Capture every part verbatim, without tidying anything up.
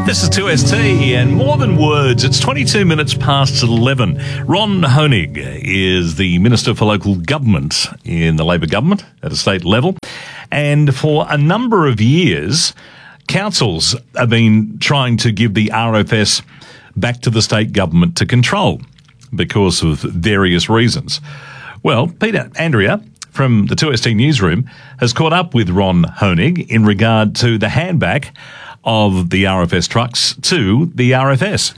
This is two S T and More Than Words. It's twenty-two minutes past eleven. Ron Honig is the Minister for Local Government in the Labor government at a state level. And for a number of years, councils have been trying to give the R F S back to the state government to control because of various reasons. Well, Peter Andrea from the two S T newsroom has caught up with Ron Honig in regard to the handback of the R F S trucks to the R F S.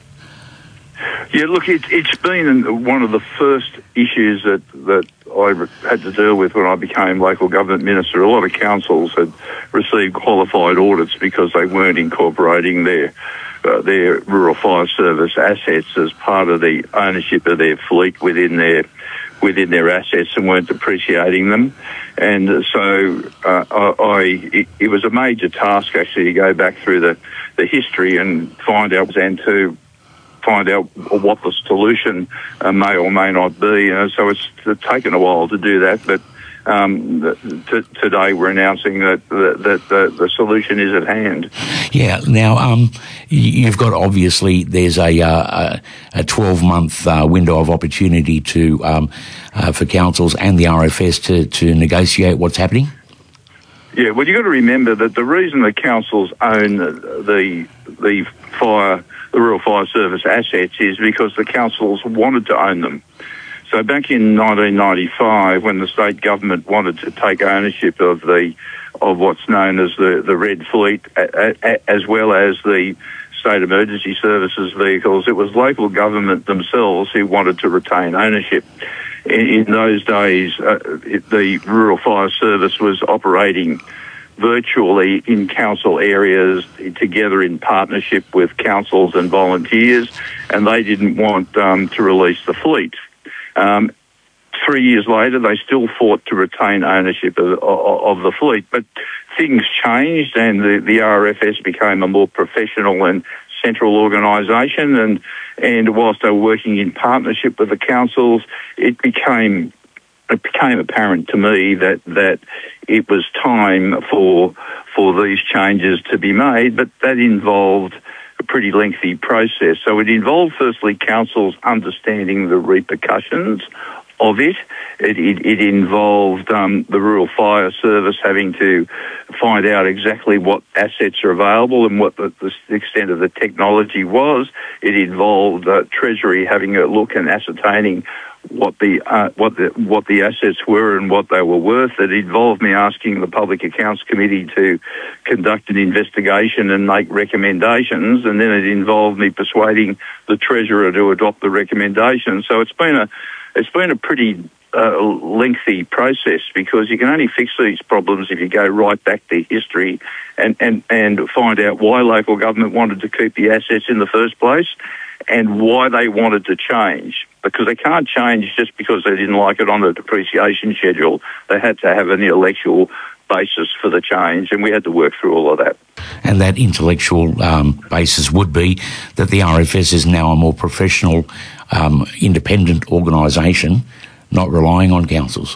Yeah, look, it, it's been one of the first issues that, that I had to deal with when I became local government minister. A lot of councils had received qualified audits because they weren't incorporating their uh, their rural fire service assets as part of the ownership of their fleet within their within their assets and weren't depreciating them. And so uh, I, I it, it was a major task actually to go back through the, the history and find out and to find out what the solution uh, may or may not be. You know, so it's taken a while to do that, but um, the, t- today we're announcing that, that, that the, the solution is at hand. Yeah. Now, um, you've got obviously there's a uh, a twelve-month uh, window of opportunity to um, uh, for councils and the R F S to, to negotiate what's happening. Yeah. Well, you've got to remember that the reason the councils own the the fire the rural fire service assets is because the councils wanted to own them. So back in nineteen ninety-five, when the state government wanted to take ownership of the of what's known as the, the Red Fleet, a, a, as well as the state emergency services vehicles, it was local government themselves who wanted to retain ownership. In, in those days, uh, it, the rural fire service was operating virtually in council areas together in partnership with councils and volunteers, and they didn't want um, to release the fleet. Um, three years later, they still fought to retain ownership of, of, of the fleet, but things changed and the, the R F S became a more professional and central organisation, and, and whilst they were working in partnership with the councils, it became it became apparent to me that, that it was time for for these changes to be made, but that involved a pretty lengthy process. So it involved, firstly, councils understanding the repercussions of it. It, it, it involved um, the Rural Fire Service having to find out exactly what assets are available and what the, the extent of the technology was. It involved uh, Treasury having a look and ascertaining what the uh, what the what the assets were and what they were worth. It involved me asking the Public Accounts Committee to conduct an investigation and make recommendations, and then it involved me persuading the Treasurer to adopt the recommendations. So it's been a it's been a pretty uh, lengthy process, because you can only fix these problems if you go right back to history and, and, and find out why local government wanted to keep the assets in the first place and why they wanted to change. Because they can't change just because they didn't like it on the depreciation schedule. They had to have an intellectual basis for the change, and we had to work through all of that. And that intellectual um, basis would be that the R F S is now a more professional, um, independent organisation, not relying on councils.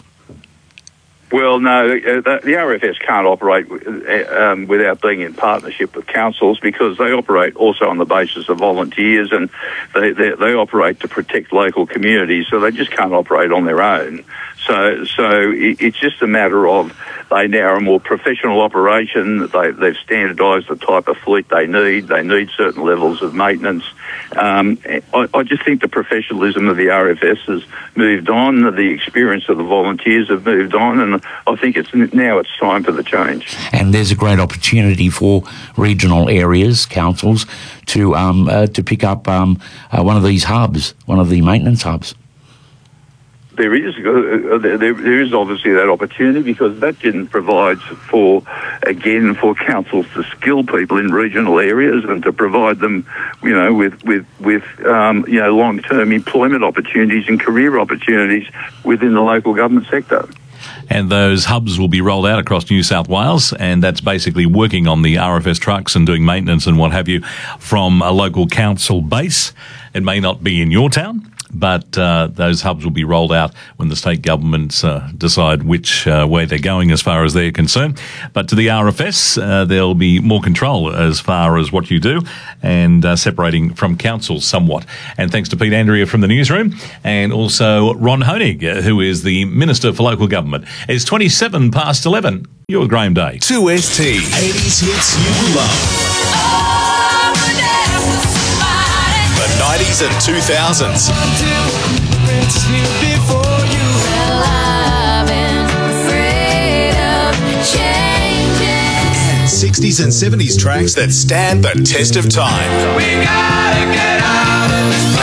Well, no, uh, the R F S can't operate uh, um, without being in partnership with councils, because they operate also on the basis of volunteers, and they, they, they operate to protect local communities, so they just can't operate on their own. So, so it, it's just a matter of they now are a more professional operation. They, they've standardised the type of fleet they need. They need certain levels of maintenance. Um, I, I just think the professionalism of the R F S has moved on. The experience of the volunteers have moved on, and I think it's now it's time for the change. And there's a great opportunity for regional areas, councils, to um, uh, to pick up um, uh, one of these hubs, one of the maintenance hubs. There is uh, there, there is obviously that opportunity, because that didn't provide for, again, for councils to skill people in regional areas and to provide them, you know, with with with um, you know long-term employment opportunities and career opportunities within the local government sector. And those hubs will be rolled out across New South Wales, and that's basically working on the R F S trucks and doing maintenance and what have you from a local council base. It may not be in your town, but uh, those hubs will be rolled out when the state governments uh, decide which uh, way they're going as far as they're concerned. But to the R F S, uh, there'll be more control as far as what you do and uh, separating from council somewhat. And thanks to Pete Andrea from the newsroom and also Ron Honig, uh, who is the Minister for Local Government. It's twenty-seven past eleven. You're Graham Day. two S T. eighties hits you love. The nineties and two thousands. And sixties and seventies tracks that stand the test of time. We gotta get out of this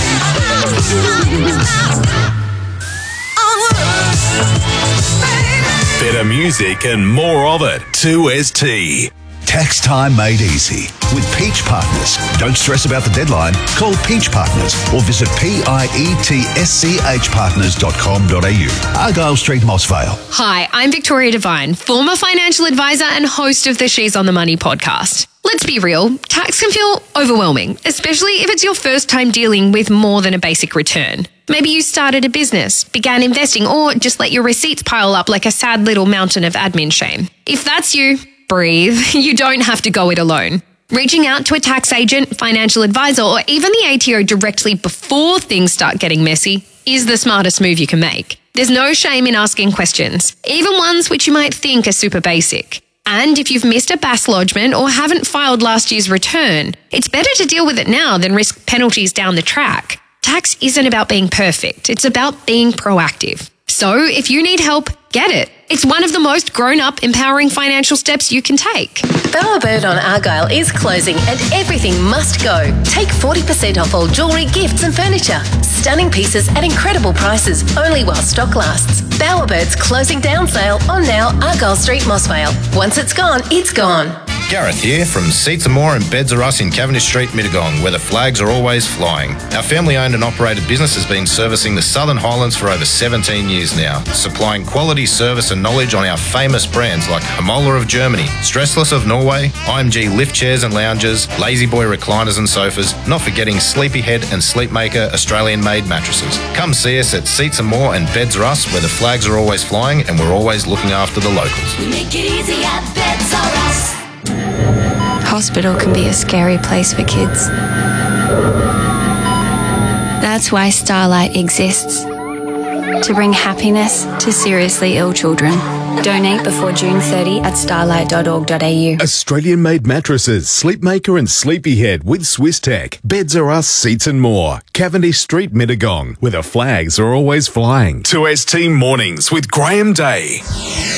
place. Better music and more of it. two S T. Tax time made easy with Peach Partners. Don't stress about the deadline. Call Peach Partners or visit P I E T S C H partners dot com dot a u. Argyle Street, Mossvale. Hi, I'm Victoria Devine, former financial advisor and host of the She's on the Money podcast. Let's be real, tax can feel overwhelming, especially if it's your first time dealing with more than a basic return. Maybe you started a business, began investing, or just let your receipts pile up like a sad little mountain of admin shame. If that's you, breathe. You don't have to go it alone. Reaching out to a tax agent, financial advisor, or even the A T O directly before things start getting messy is the smartest move you can make. There's no shame in asking questions, even ones which you might think are super basic. And if you've missed a B A S lodgement or haven't filed last year's return, it's better to deal with it now than risk penalties down the track. Tax isn't about being perfect, it's about being proactive. So if you need help, get it. It's one of the most grown-up, empowering financial steps you can take. Bowerbird on Argyle is closing and everything must go. Take forty percent off all jewellery, gifts and furniture. Stunning pieces at incredible prices, only while stock lasts. Bowerbird's closing down sale on now Argyle Street, Mossvale. Once it's gone, it's gone. Gareth here from Seats and More and Beds Are Us in Cavendish Street, Mittagong, where the flags are always flying. Our family-owned and operated business has been servicing the Southern Highlands for over seventeen years now, supplying quality service and knowledge on our famous brands like Hamola of Germany, Stressless of Norway, I M G lift chairs and lounges, Lazy Boy recliners and sofas, not forgetting Sleepyhead and Sleepmaker Australian-made mattresses. Come see us at Seats and More and Beds Are Us, where the flags are always flying and we're always looking after the locals. We make it easy at Beds Are Us. Hospital can be a scary place for kids. That's why Starlight exists. To bring happiness to seriously ill children. Donate before June thirtieth at starlight dot org dot a u. Australian-made mattresses, Sleepmaker and Sleepyhead with Swiss Tech. Beds Are Us, Seats and More. Cavendish Street, Mittagong, where the flags are always flying. two S T Mornings with Graham Day.